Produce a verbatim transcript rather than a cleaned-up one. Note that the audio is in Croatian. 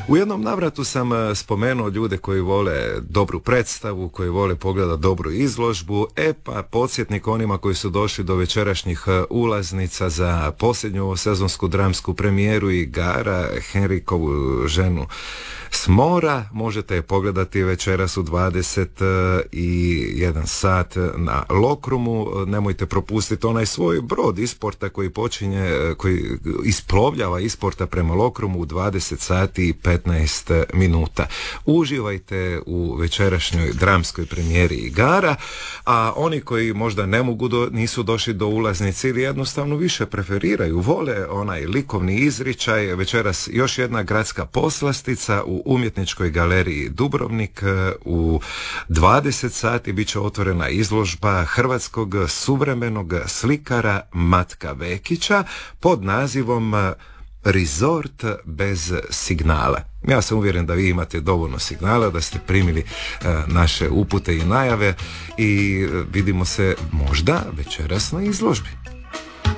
U jednom navratu sam spomenuo ljude koji vole dobru predstavu, koji vole pogledati dobru izložbu. E pa podsjetnik onima koji su došli do večerašnjih ulaznica za posljednju sezonsku dramsku premijeru igara Henrikovu ženu s mora. Možete je pogledati večeras u dvadeset jedan sat na Lokrumu. Nemojte propustiti onaj svoj brod isporta koji počinje, koji isplovljava isporta prema Lokrumu u dvadeset sati i petnaest minuta. Uživajte u večerašnjoj dramskoj premijeri igara, a oni koji možda ne mogu do, nisu došli do ulaznice ili jednostavno više preferiraju, vole onaj likovni izričaj, večeras još jedna gradska poslastica u Umjetničkoj galeriji Dubrovnik u dvadeset sati bit će otvorena izložba hrvatskog suvremenog slikara Matka Vekića pod nazivom Resort bez signala. Ja sam uvjeren da vi imate dovoljno signala, da ste primili uh, naše upute i najave i vidimo se možda večeras na izložbi.